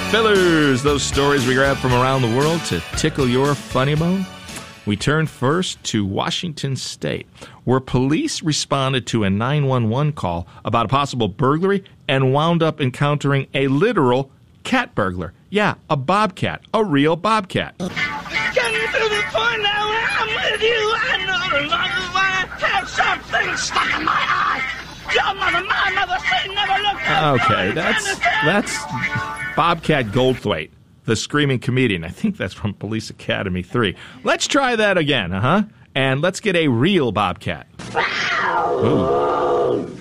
Fillers, those stories we grab from around the world to tickle your funny bone. We turn first to Washington State, where police responded to a 911 call about a possible burglary and wound up encountering a literal cat burglar. Yeah, a bobcat, a real bobcat. Getting to the point now where I'm with you. I no longer want to have something stuck in my eye. Your mother, my mother, she never looked at me. Okay, that's Bobcat Goldthwait, the screaming comedian. I think that's from Police Academy 3. Let's try that again, and let's get a real bobcat. Ooh.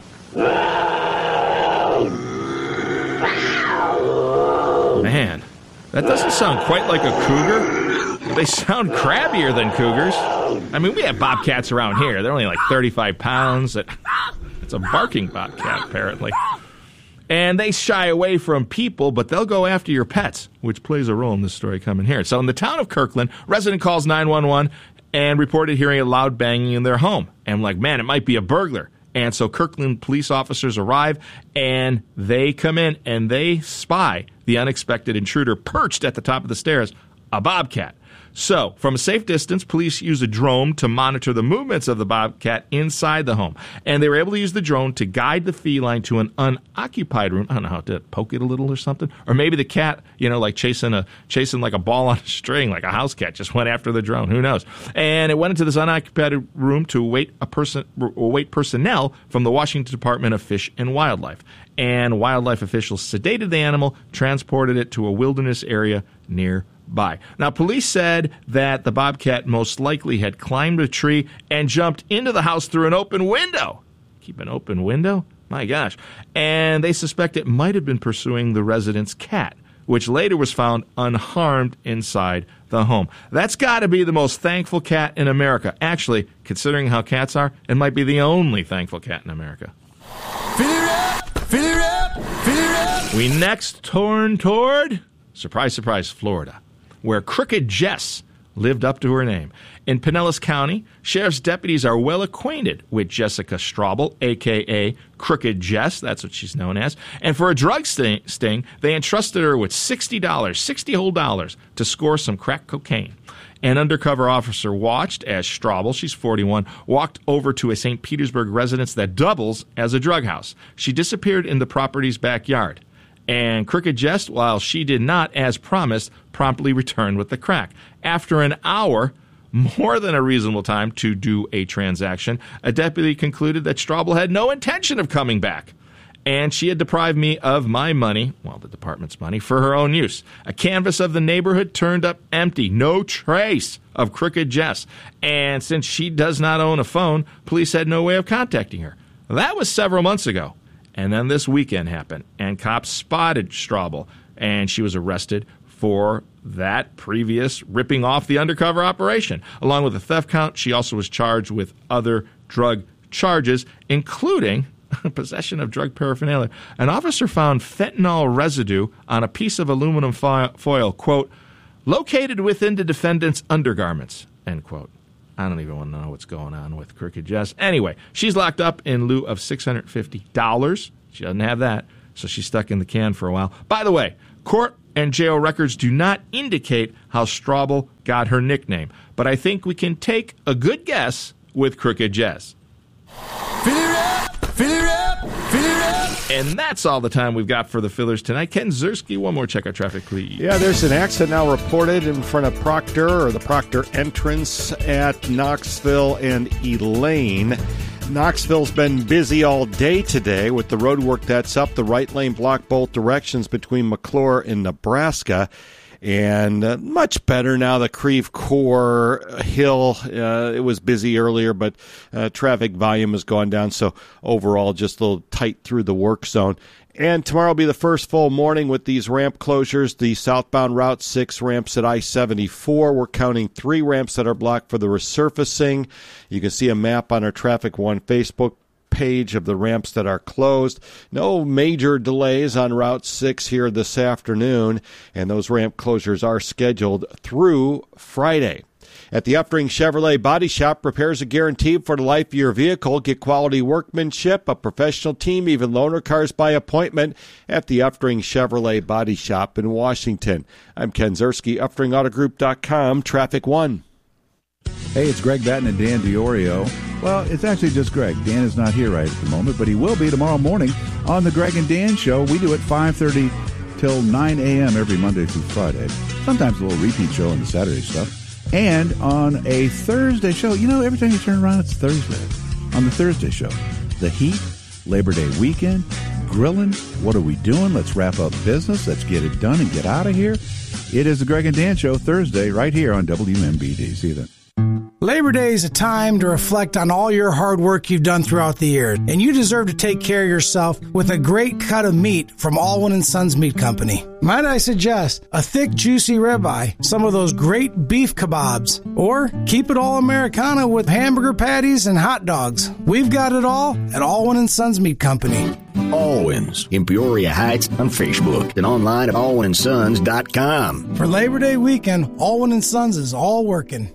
Man, that doesn't sound quite like a cougar. They sound crabbier than cougars. I mean, we have bobcats around here. They're only like 35 pounds. It's a barking bobcat, apparently. And they shy away from people, but they'll go after your pets, which plays a role in this story coming here. So in the town of Kirkland, resident calls 911 and reported hearing a loud banging in their home. And I'm like, man, it might be a burglar. And so Kirkland police officers arrive, and they come in, and they spy the unexpected intruder perched at the top of the stairs, a bobcat. So, from a safe distance, police use a drone to monitor the movements of the bobcat inside the home. And they were able to use the drone to guide the feline to an unoccupied room. I don't know how to poke it a little or something. Or maybe the cat, like chasing like a ball on a string, like a house cat, just went after the drone. Who knows? And it went into this unoccupied room to await personnel from the Washington Department of Fish and Wildlife. And wildlife officials sedated the animal, transported it to a wilderness area nearby. Now, police said that the bobcat most likely had climbed a tree and jumped into the house through an open window. Keep an open window? My gosh. And they suspect it might have been pursuing the resident's cat, which later was found unharmed inside the home. That's got to be the most thankful cat in America. Actually, considering how cats are, it might be the only thankful cat in America. Fill her up, fill her up, fill her up. We next turn toward, surprise, surprise, Florida, where Crooked Jess lived up to her name. In Pinellas County, sheriff's deputies are well acquainted with Jessica Straubel, a.k.a. Crooked Jess, that's what she's known as, and for a drug sting, they entrusted her with $60 whole dollars, to score some crack cocaine. An undercover officer watched as Straubel, she's 41, walked over to a St. Petersburg residence that doubles as a drug house. She disappeared in the property's backyard. And Crooked Jess, while she did not, as promised, promptly returned with the crack. After an hour, more than a reasonable time to do a transaction, a deputy concluded that Straubel had no intention of coming back. And she had deprived me of my money, well, the department's money, for her own use. A canvas of the neighborhood turned up empty, no trace of Crooked Jess. And since she does not own a phone, police had no way of contacting her. That was several months ago. And then this weekend happened, and cops spotted Straubel, and she was arrested for that previous ripping off the undercover operation. Along with the theft count, she also was charged with other drug charges, including possession of drug paraphernalia. An officer found fentanyl residue on a piece of aluminum foil, quote, located within the defendant's undergarments, end quote. I don't even want to know what's going on with Crooked Jess. Anyway, she's locked up in lieu of $650. She doesn't have that, so she's stuck in the can for a while. By the way, court and jail records do not indicate how Straubel got her nickname, but I think we can take a good guess with Crooked Jess. Fill her up, fill her up, fill her up. And that's all the time we've got for the fillers tonight. Ken Ziersky, one more check of traffic, please. Yeah, there's an accident now reported in front of Proctor, or the Proctor entrance at Knoxville and Elaine. Knoxville's been busy all day today with the road work that's up. The right lane blocked both directions between McClure and Nebraska. And much better now, the Creve Coeur Hill. It was busy earlier, but traffic volume has gone down. So overall, just a little tight through the work zone. And tomorrow will be the first full morning with these ramp closures. The southbound Route 6 ramps at I-74. We're counting 3 ramps that are blocked for the resurfacing. You can see a map on our Traffic One Facebook page of the ramps that are closed. No major delays on Route 6 here this afternoon, and those ramp closures are scheduled through Friday. At the Uftring Chevrolet Body Shop, repairs are guaranteed for the life of your vehicle. Get quality workmanship, a professional team, even loaner cars by appointment at the Uftring Chevrolet Body Shop in Washington. I'm Ken Zerski, UftingAutoGroup.com, Traffic 1. Hey, it's Greg Batten and Dan DiOrio. Well, it's actually just Greg. Dan is not here right at the moment, but he will be tomorrow morning on the Greg and Dan Show. We do it 5:30 till 9 a.m. every Monday through Friday. Sometimes a little repeat show on the Saturday stuff. And on a Thursday show, you know, every time you turn around, it's Thursday. On the Thursday show, the heat, Labor Day weekend, grilling, what are we doing? Let's wrap up business. Let's get it done and get out of here. It is the Greg and Dan Show Thursday right here on WMBD. See you then. Labor Day is a time to reflect on all your hard work you've done throughout the year, and you deserve to take care of yourself with a great cut of meat from Allwyn & Sons Meat Company. Might I suggest a thick, juicy ribeye, some of those great beef kebabs, or keep it all Americana with hamburger patties and hot dogs. We've got it all at Allwyn & Sons Meat Company. Allwyn's in Peoria Heights on Facebook and online at allwynsons.com. For Labor Day weekend, Allwyn & Sons is all working.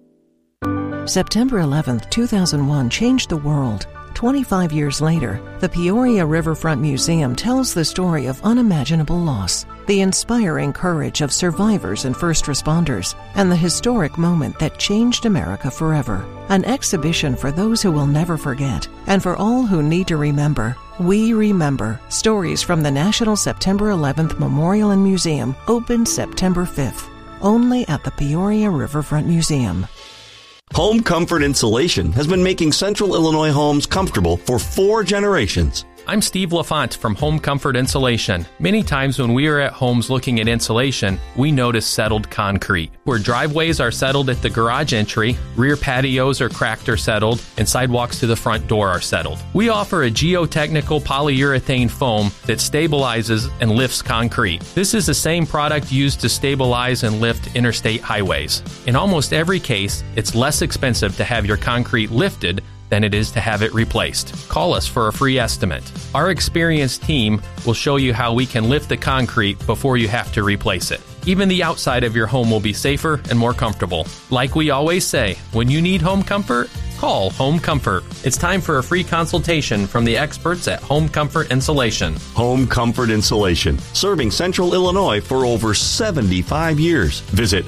September 11th, 2001 changed the world. 25 years later, the Peoria Riverfront Museum tells the story of unimaginable loss, the inspiring courage of survivors and first responders, and the historic moment that changed America forever. An exhibition for those who will never forget, and for all who need to remember. We Remember. Stories from the National September 11th Memorial and Museum opened September 5th. Only at the Peoria Riverfront Museum. Home Comfort Insulation has been making Central Illinois homes comfortable for 4 generations. I'm Steve LaFont from Home Comfort Insulation. Many times when we are at homes looking at insulation, we notice settled concrete. Where driveways are settled at the garage entry, rear patios are cracked or settled, and sidewalks to the front door are settled. We offer a geotechnical polyurethane foam that stabilizes and lifts concrete. This is the same product used to stabilize and lift interstate highways. In almost every case, it's less expensive to have your concrete lifted than it is to have it replaced. Call us for a free estimate. Our experienced team will show you how we can lift the concrete before you have to replace it. Even the outside of your home will be safer and more comfortable. Like we always say, when you need home comfort, call Home Comfort. It's time for a free consultation from the experts at Home Comfort Insulation. Home Comfort Insulation, serving Central Illinois for over 75 years. Visit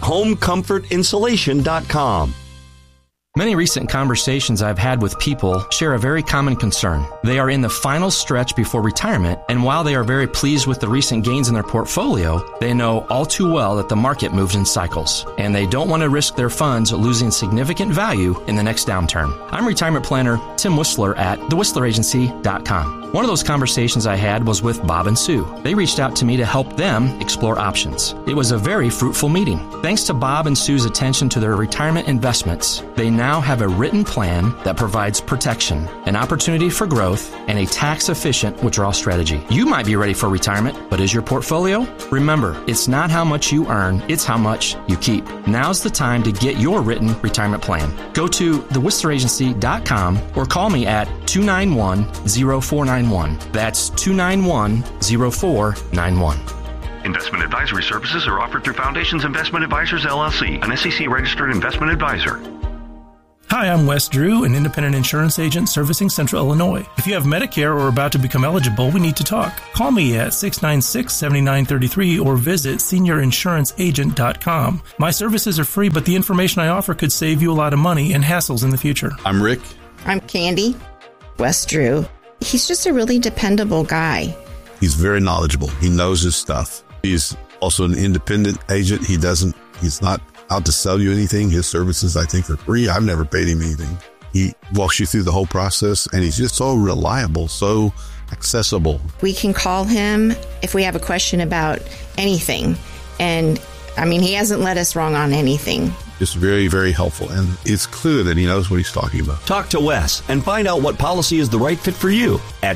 homecomfortinsulation.com. Many recent conversations I've had with people share a very common concern. They are in the final stretch before retirement, and while they are very pleased with the recent gains in their portfolio, they know all too well that the market moves in cycles, and they don't want to risk their funds losing significant value in the next downturn. I'm retirement planner Tim Whistler at thewhistleragency.com. One of those conversations I had was with Bob and Sue. They reached out to me to help them explore options. It was a very fruitful meeting. Thanks to Bob and Sue's attention to their retirement investments, they now have a written plan that provides protection, an opportunity for growth, and a tax-efficient withdrawal strategy. You might be ready for retirement, but is your portfolio? Remember, it's not how much you earn, it's how much you keep. Now's the time to get your written retirement plan. Go to thewhistleragency.com or call me at 291-0491. That's 291-0491. Investment advisory services are offered through Foundations Investment Advisors, LLC, an SEC-registered investment advisor. Hi, I'm Wes Drew, an independent insurance agent servicing Central Illinois. If you have Medicare or are about to become eligible, we need to talk. Call me at 696-7933 or visit seniorinsuranceagent.com. My services are free, but the information I offer could save you a lot of money and hassles in the future. I'm Rick. I'm Candy. Wes Drew. He's just a really dependable guy. He's very knowledgeable. He knows his stuff. He's also an independent agent. He's not out to sell you anything. His services, I think, are free. I've never paid him anything. He walks you through the whole process, and he's just so reliable, so accessible. We can call him if we have a question about anything. And, he hasn't led us wrong on anything. Just very, very helpful, and it's clear that he knows what he's talking about. Talk to Wes and find out what policy is the right fit for you at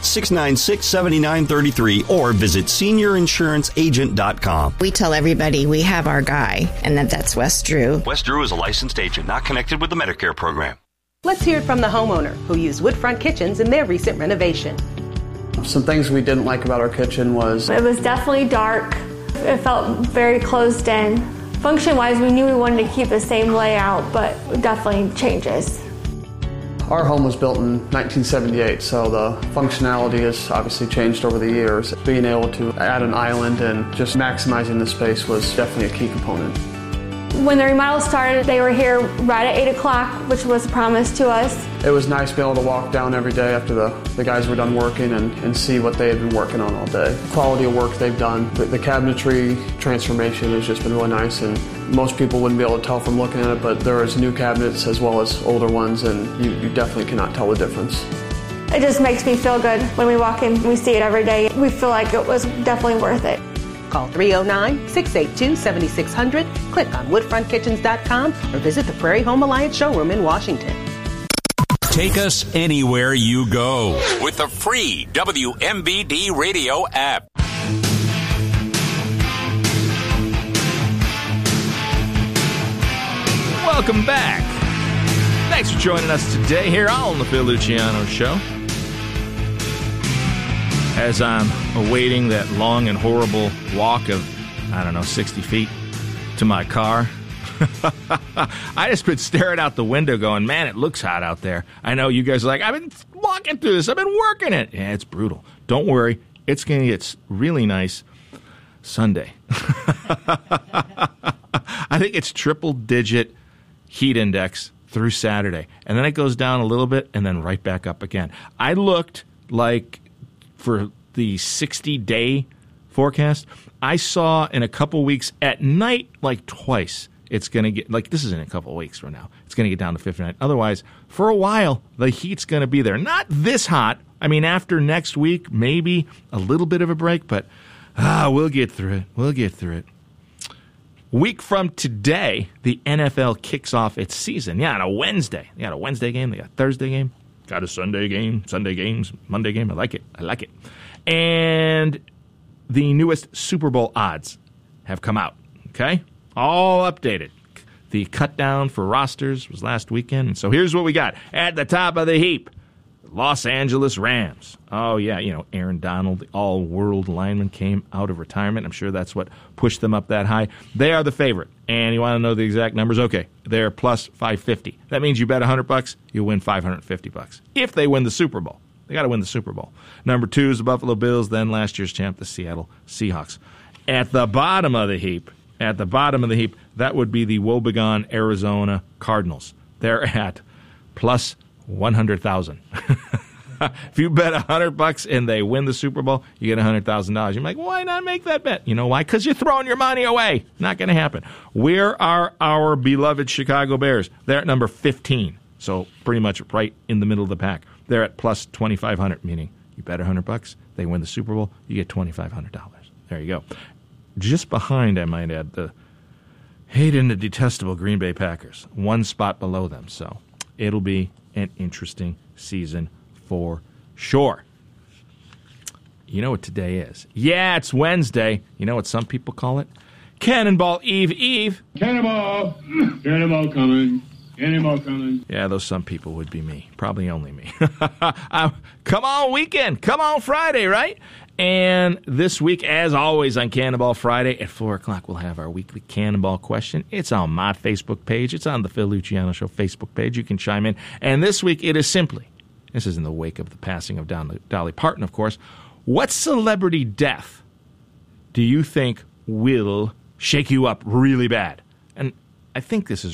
696-7933 or visit seniorinsuranceagent.com. We tell everybody we have our guy, and that's Wes Drew. Wes Drew is a licensed agent, not connected with the Medicare program. Let's hear it from the homeowner who used Woodfront Kitchens in their recent renovation. Some things we didn't like about our kitchen was... It was definitely dark. It felt very closed in. Function-wise, we knew we wanted to keep the same layout, but definitely changes. Our home was built in 1978, so the functionality has obviously changed over the years. Being able to add an island and just maximizing the space was definitely a key component. When the remodel started, they were here right at 8 o'clock, which was promised to us. It was nice being able to walk down every day after the guys were done working and see what they had been working on all day. The quality of work they've done. The cabinetry transformation has just been really nice, and most people wouldn't be able to tell from looking at it, but there is new cabinets as well as older ones, and you definitely cannot tell the difference. It just makes me feel good when we walk in and we see it every day. We feel like it was definitely worth it. Call 309-682-7600, click on woodfrontkitchens.com, or visit the Prairie Home Alliance showroom in Washington. Take us anywhere you go with the free WMBD radio app. Welcome back. Thanks for joining us today here on the Phil Luciano Show. As I'm awaiting that long and horrible walk of, 60 feet to my car, I just been staring out the window going, man, it looks hot out there. I know you guys are like, I've been walking through this. I've been working it. Yeah, it's brutal. Don't worry. It's going to get really nice Sunday. I think it's triple-digit heat index through Saturday. And then it goes down a little bit and then right back up again. I looked like for the 60-day forecast, I saw in a couple weeks at night like twice. It's going to get, like this is in a couple weeks from now, it's going to get down to 59. Otherwise, for a while, the heat's going to be there. Not this hot. I mean, after next week, maybe a little bit of a break, but we'll get through it. We'll get through it. Week from today, the NFL kicks off its season. Yeah, on a Wednesday. They got a Wednesday game. They got a Thursday game. Got a Sunday game. Sunday games. Monday game. I like it. I like it. And the newest Super Bowl odds have come out. Okay? All updated. The cut down for rosters was last weekend. And so here's what we got. At the top of the heap, Los Angeles Rams. Oh, yeah, Aaron Donald, the all-world lineman, came out of retirement. I'm sure that's what pushed them up that high. They are the favorite. And you want to know the exact numbers? Okay, they're plus 550. That means you bet $100, you win $550 if they win the Super Bowl. They got to win the Super Bowl. Number 2 is the Buffalo Bills, then last year's champ, the Seattle Seahawks. At the bottom of the heap, that would be the woebegone Arizona Cardinals. They're at plus 100,000. If you bet $100 and they win the Super Bowl, you get $100,000. You're like, why not make that bet? You know why? Because you're throwing your money away. Not going to happen. Where are our beloved Chicago Bears? They're at number 15, so pretty much right in the middle of the pack. They're at plus 2,500, meaning you bet $100, they win the Super Bowl, you get $2,500. There you go. Just behind, I might add, the hated and the detestable Green Bay Packers, one spot below them. So it'll be an interesting season for sure. You know what today is? Yeah, it's Wednesday. You know what some people call it? Cannonball Eve. Cannonball! Cannonball coming. Cannonball coming. Yeah, those some people would be me. Probably only me. Come on weekend. Come on Friday, right? And this week, as always, on Cannonball Friday at 4 o'clock, we'll have our weekly Cannonball question. It's on my Facebook page. It's on the Phil Luciano Show Facebook page. You can chime in. And this week, it is simply, this is in the wake of the passing of Dolly Parton, of course, what celebrity death do you think will shake you up really bad? And I think this is